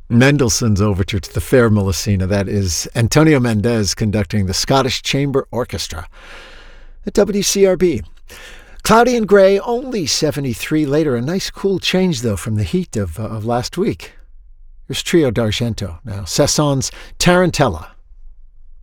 Mendelssohn's Overture to the Fair Melusina. That is Antonio Mendez conducting the Scottish Chamber Orchestra at WCRB. Cloudy and gray, only 73 later. A nice cool change, though, from the heat of last week. Here's Trio d'Argento now. Cesson's Tarantella.